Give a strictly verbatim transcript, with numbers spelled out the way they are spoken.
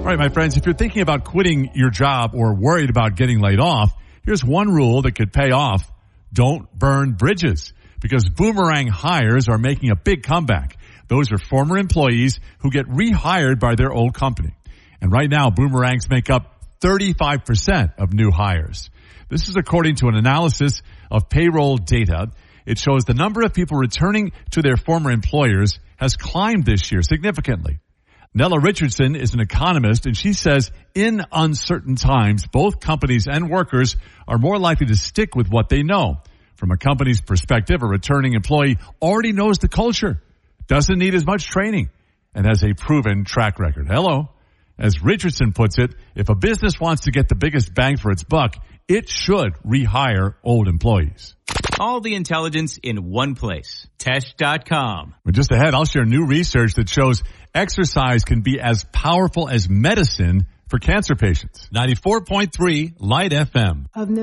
All right, my friends, if you're thinking about quitting your job or worried about getting laid off, here's one rule that could pay off. Don't burn bridges, because Boomerang hires are making a big comeback. Those are former employees who get rehired by their old company. And right now, Boomerangs make up thirty-five percent of new hires. This is according to an analysis of payroll data. It shows the number of people returning to their former employers has climbed this year significantly. Nella Richardson is an economist, and she says in uncertain times, both companies and workers are more likely to stick with what they know. From a company's perspective, a returning employee already knows the culture, doesn't need as much training, and has a proven track record. Hello. As Richardson puts it, if a business wants to get the biggest bang for its buck, it should rehire old employees. All the intelligence in one place. Tesh dot com. But just ahead, I'll share new research that shows exercise can be as powerful as medicine for cancer patients. ninety-four point three Light F M. Of no